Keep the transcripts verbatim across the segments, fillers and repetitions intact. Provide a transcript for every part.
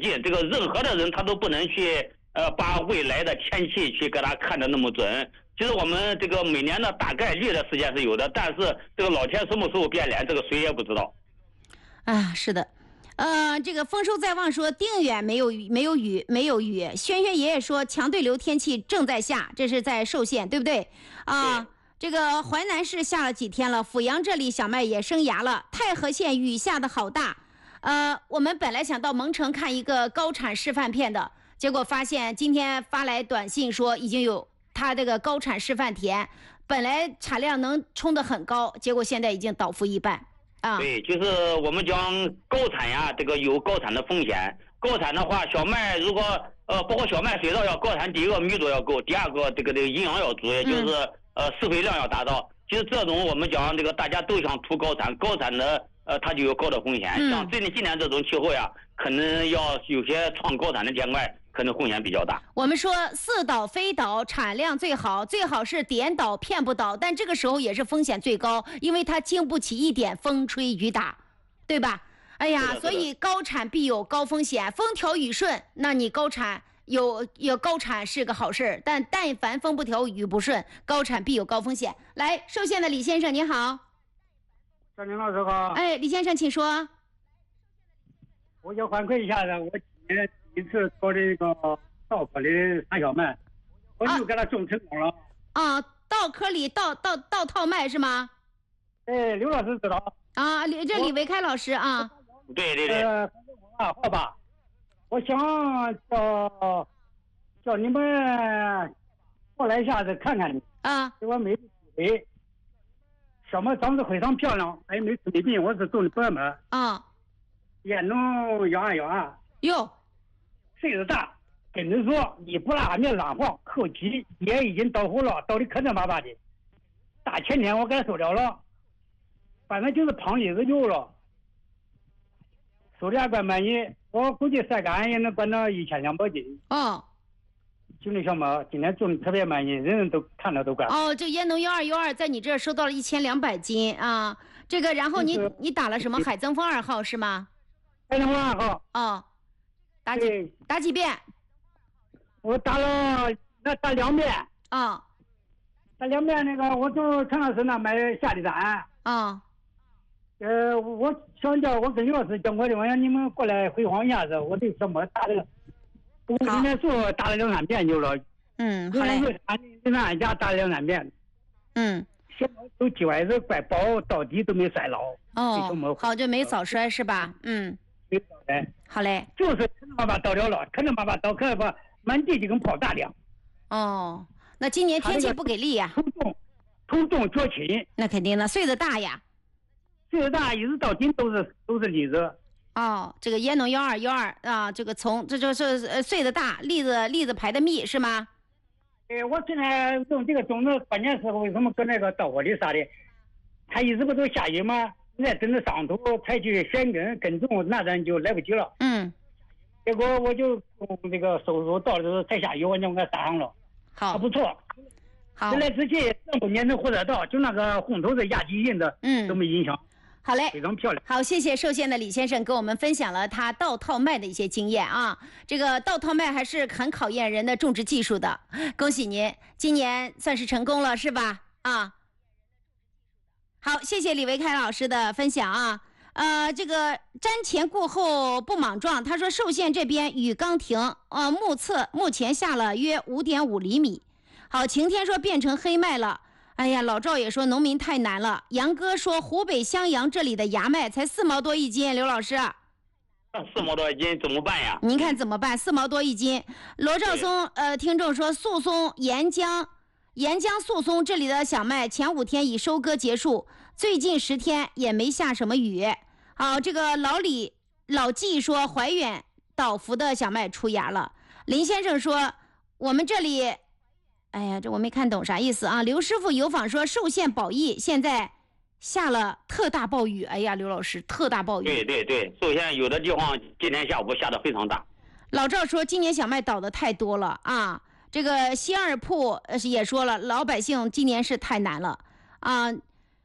近。这个任何的人他都不能去呃把未来的天气去给他看得那么准。其实我们这个每年的大概率的时间是有的，但是这个老天什么时候变脸，这个谁也不知道。 啊，是的。呃，这个丰收在望说定远没有雨，没有雨，没有雨。轩轩爷爷说强对流天气正在下，这是在寿县，对不对？啊、呃，这个淮南市下了几天了，阜阳这里小麦也生芽了。太和县雨下的好大。呃，我们本来想到蒙城看一个高产示范片的，结果发现今天发来短信说已经有他这个高产示范田，本来产量能冲得很高，结果现在已经倒伏一半。啊， 对，就是我们讲高产呀，这个有高产的风险。高产的话，小麦如果呃，包括小麦水稻要高产，第一个密度要够，第二个这个这个营养要足，也就是、嗯、呃施肥量要达到。其实这种我们讲这个大家都想图高产，高产的呃它就有高的风险。嗯、像最近今年这种气候呀，可能要有些创高产的田块，可能风险比较大。 我们说似倒非倒，产量最好，最好是点倒骗不倒，但这个时候也是风险最高，因为它经不起一点风吹雨打，对吧？哎呀，所以高产必有高风险，风调雨顺，那你高产有有高产是个好事，但但凡风不调雨不顺，高产必有高风险。来，寿县的李先生您好。 张宁老师好。 哎，李先生请说。 我想反馈一下子，我今年第一次搞这个稻科里产小麦，我就给他种成功了。 啊，稻科里稻稻稻套麦是吗？ 哎，刘老师知道。 啊，李这李维开老师啊。 对对对。 呃，好吧，我想叫叫你们过来一下子看看你。 啊。 给我每次机会，小麦长得非常漂亮，还没没病，我是种的白麦。 啊。 烟农养啊养啊。 哟。 岁数大，跟着说你不拉还没拉黄，后期也已经到户了，到底磕碜巴巴的。大前天我给他收了了，反正就是胖叶子油了。收的还怪满意，我估计晒干也能管到一千两百斤。 哦。 就那小麦今天种的特别满意，人人都看了都干。 哦，这烟农幺二幺二在你这儿收到了一千两百斤啊，这个然后你、就是、你打了什么海增丰二号是吗？ 海增丰二号。 哦。打几打几遍？ 我打了那打两遍。 啊、哦。 打两遍那个，我从陈老师那买下的单。 啊、哦。 呃，我想叫我跟刘老师讲过的，我让你们过来回访一下子，我这什么打的，我今天说打了两三遍就了。 嗯，好嘞。 人俺家打了两三遍。 嗯。 小毛都鸡歪子怪薄，到底都没摔牢。 哦。好，就没早摔是吧？嗯。 没早摔。 好嘞。 就是可能爸爸倒了了，可能爸爸倒，可能把满地就跟泡大凉。 哦，那今年天气不给力呀。 头重，头重脚轻。 那肯定的，穗子大呀。 穗子大，一直到顶都是都是栗子。 哦，这个烟农幺二幺二啊，这个从这就是呃穗子大，栗子栗子排的密是吗？ 哎，我现在用这个种子，关键时候为什么搁那个稻窝里啥的，它一直不都下雨吗？再等着上头才去选根耕种，那咱就来不及了。 嗯。 结果我就从这个收收到的时候才下雨，我就给它撒上了。 好。 不错。 好。 本来之前上半年能活得到，就那个红头的亚基印的， 嗯， 都没影响。 好嘞， 非常漂亮。 好，谢谢寿县的李先生给我们分享了他稻套麦的一些经验啊。这个稻套麦还是很考验人的种植技术的，恭喜您，今年算是成功了是吧？啊，好，谢谢李维开老师的分享啊。呃，这个瞻前顾后不莽撞，他说寿县这边雨刚停，呃，目测目前下了约五点五厘米。好，晴天说变成黑麦了。哎呀，老赵也说农民太难了。杨哥说湖北襄阳这里的芽麦才四毛多一斤，刘老师。 四毛多一斤怎么办呀？ 您看怎么办？四毛多一斤。罗兆松，呃，听众说宿松、沿江、沿江宿松这里的小麦前五天已收割结束，最近十天也没下什么雨。好，这个老李老纪说怀远倒伏的小麦出芽了。林先生说我们这里。哎呀，这我没看懂啥意思啊！刘师傅有访说，寿县保义现在下了特大暴雨。哎呀，刘老师，特大暴雨。 对对对，寿县有的地方今天下午下的非常大。 老赵说，今年小麦倒的太多了啊！这个西二铺也说了，老百姓今年是太难了啊！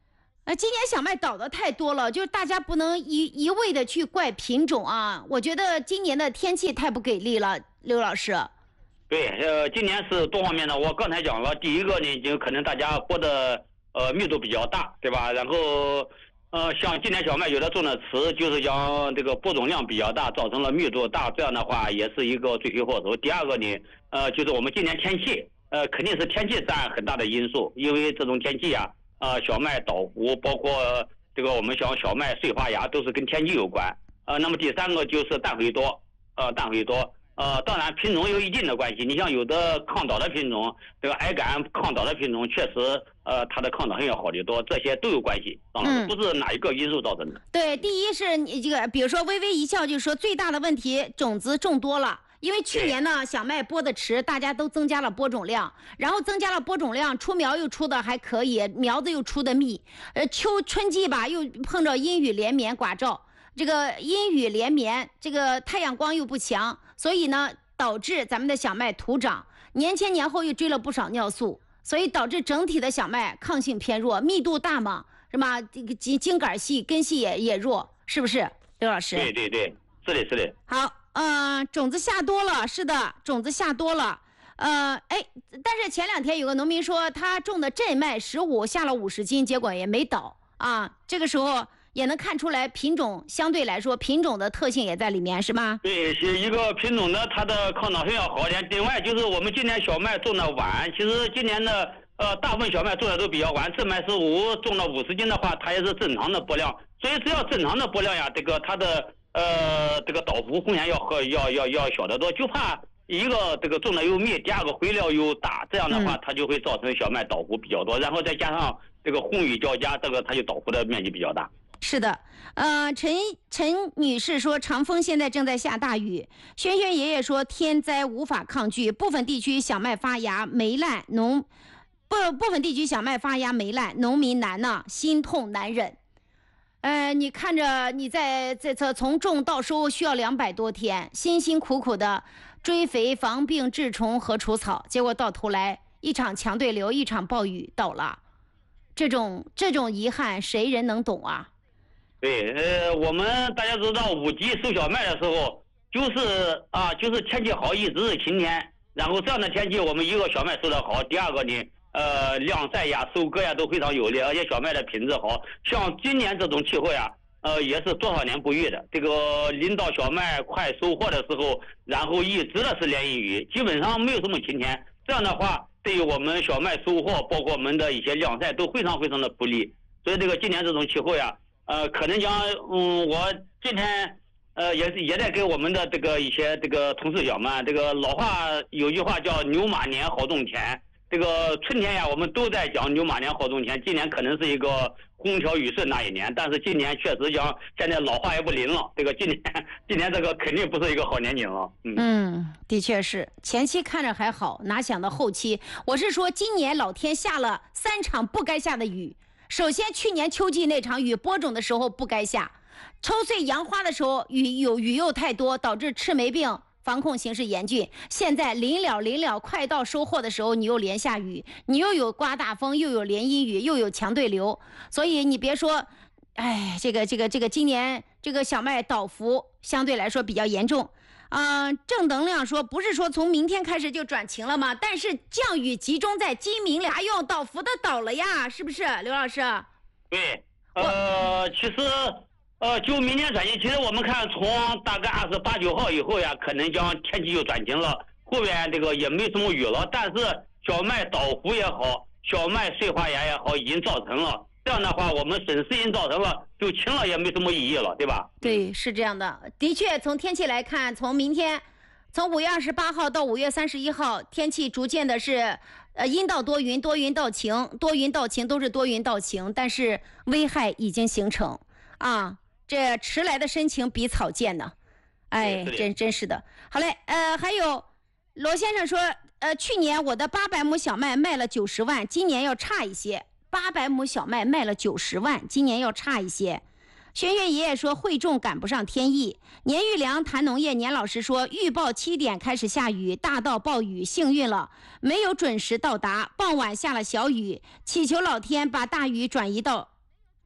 呃，今年小麦倒的太多了，就是大家不能一一味的去怪品种啊。我觉得今年的天气太不给力了，刘老师。 对，呃，今年是多方面的。我刚才讲了，第一个呢，就可能大家播的呃密度比较大，对吧？然后呃，像今年小麦有的种的迟，就是讲这个播种量比较大，造成了密度大，这样的话也是一个罪魁祸首。第二个呢，呃，就是我们今年天气，呃，肯定是天气占很大的因素，因为这种天气啊。呃，小麦倒伏，包括这个我们像小麦穗发芽，都是跟天气有关。呃，那么第三个就是氮肥多，呃，氮肥多。呃，当然品种有一定的关系。你像有的抗倒的品种，这个矮杆抗倒的品种，确实，呃，它的抗倒性要好得多，这些都有关系。当然，不是哪一个因素造成的。 嗯、对，第一是你这个，比如说微微一笑，就是说最大的问题，种子种多了。因为去年呢，小麦播的迟，大家都增加了播种量，然后增加了播种量，出苗又出的还可以，苗子又出的密。呃，秋春季吧，又碰着阴雨连绵寡照，这个阴雨连绵，这个太阳光又不强，所以呢，导致咱们的小麦土长，年前年后又追了不少尿素，所以导致整体的小麦抗性偏弱，密度大嘛，是吧？这个茎茎杆细，根系也也弱，是不是，刘老师？ 对对对，是的，是的。 好。嗯、呃，种子下多了，是的，种子下多了。呃，哎，但是前两天有个农民说，他种的镇麦十五下了五十斤，结果也没倒啊。这个时候也能看出来，品种相对来说，品种的特性也在里面，是吗？ 对，是一个品种呢，它的抗倒性要好一点。另外就是我们今年小麦种的晚，其实今年的呃大部分小麦种的都比较晚，镇麦十五种了五十斤的话，它也是正常的播量。所以只要正常的播量呀，这个它的。呃，这个倒伏风险要和要要要小得多，就怕一个这个种的又密，第二个肥料又大，这样的话它就会造成小麦倒伏比较多，然后再加上这个红雨交加，这个它就倒伏的面积比较大。 是的，呃，陈陈女士说，长丰现在正在下大雨。轩轩爷爷说，天灾无法抗拒，部分地区小麦发芽霉烂，农不部分地区小麦发芽霉烂，农民难呐、啊，心痛难忍。呃，你看着你在这次从种到收需要两百多天，辛辛苦苦的追肥、防病、治虫和除草，结果到头来一场强对流，一场暴雨倒了，这种这种遗憾，谁人能懂啊？ 对，呃，我们大家知道五级收小麦的时候，就是啊，就是天气好，一直是晴天，然后这样的天气，我们一个小麦收得好，第二个呢。呃，晾晒呀、收割呀都非常有利，而且小麦的品质好。像今年这种气候呀，呃，也是多少年不遇的。这个临到小麦快收获的时候，然后一直的是连阴雨，基本上没有什么晴天。这样的话，对于我们小麦收获，包括我们的一些晾晒都非常非常的不利。所以这个今年这种气候呀，呃，可能讲，嗯，我今天呃也是也在给我们的这个一些这个同事讲嘛，这个老话有句话叫牛马年好种田。这个春天呀，我们都在讲牛马年好种田。今年可能是一个风调雨顺那一年，但是今年确实讲，现在老话也不灵了。这个今年，今年这个肯定不是一个好年景了。嗯， 嗯，的确是，前期看着还好，哪想到后期？我是说，今年老天下了三场不该下的雨。首先，去年秋季那场雨，播种的时候不该下；抽穗扬花的时候，雨有雨又太多，导致赤霉病。防控形势严峻，现在临了临了，快到收获的时候，你又连下雨，你又有刮大风，又有连阴雨，又有强对流，所以你别说，哎，这个这个这个今年这个小麦倒伏相对来说比较严重，啊、呃，正能量说不是说从明天开始就转晴了吗？但是降雨集中在今明俩用，倒伏的倒了呀，是不是，刘老师？ 对，呃，其实。呃，就明天转晴，其实我们看从大概二十八九号以后呀，可能将天气就转晴了，后边这个也没什么雨了。但是小麦倒伏也好，小麦穗发芽也好，已经造成了。这样的话，我们损失已经造成了，就晴了也没什么意义了，对吧？ 对，是这样的。的确，从天气来看，从明天，从五月二十八号到五月三十一号，天气逐渐的是，呃，阴到多云，多云到晴，多云到晴都是多云到晴，但是危害已经形成啊。这迟来的深情比草贱呢，哎，真真是的。好嘞，呃，还有罗先生说，呃，去年我的八百亩小麦卖了九十万，今年要差一些。八百亩小麦卖了九十万，今年要差一些。轩轩爷爷说，会种赶不上天意。年玉良谈农业，年老师说，预报七点开始下雨，大到暴雨，幸运了，没有准时到达，傍晚下了小雨，祈求老天把大雨转移到。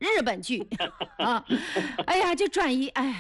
日本剧啊，哎呀，就转移，哎。